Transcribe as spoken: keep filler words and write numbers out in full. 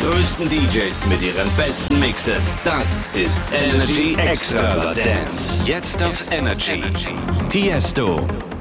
größten D Js mit ihren besten Mixes. Das ist Energy Extravaganza. Jetzt auf Energy. Tiesto.